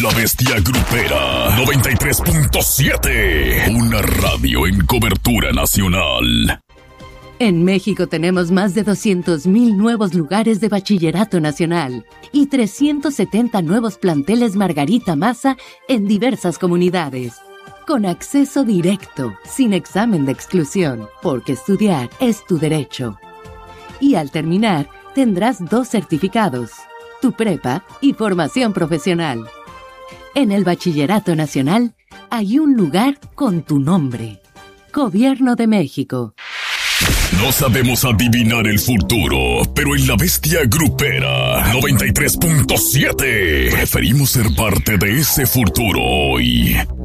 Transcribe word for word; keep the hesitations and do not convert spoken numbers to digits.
La Bestia Grupera noventa y tres punto siete. Una radio en cobertura nacional. En México tenemos más de doscientos mil nuevos lugares de bachillerato nacional y trescientos setenta nuevos planteles Margarita Maza en diversas comunidades. Con acceso directo, sin examen de exclusión, porque estudiar es tu derecho. Y al terminar, tendrás dos certificados, tu prepa y formación profesional. En el Bachillerato Nacional hay un lugar con tu nombre. Gobierno de México. No sabemos adivinar el futuro, pero en La Bestia Grupera noventa y tres punto siete preferimos ser parte de ese futuro hoy.